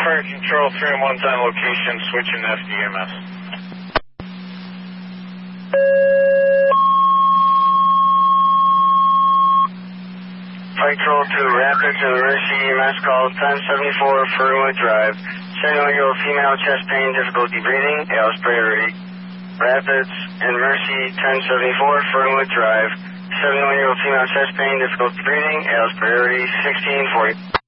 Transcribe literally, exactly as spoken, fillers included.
Fire Control three one ten location, switching F D M S. Fire Control to Rapids and Mercy, E M S call ten seventy-four Fernwood Drive. seventy-one-year-old female, chest pain, difficulty breathing, A L S priority. Rapids and Mercy, ten seventy-four Fernwood Drive. seventy-one-year-old female, chest pain, difficulty breathing, A L S priority, sixteen forty.